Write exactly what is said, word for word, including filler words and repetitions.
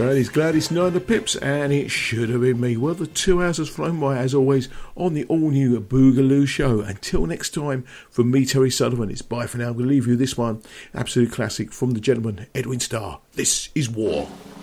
And he's glad it's nine of the pips, and it should have been me. Well, the two hours has flown by, as always, on the all-new Boogaloo Show. Until next time, from me, Terry Sullivan, it's bye for now. I'm going to leave you this one, absolute classic from the gentleman, Edwin Starr. This is War.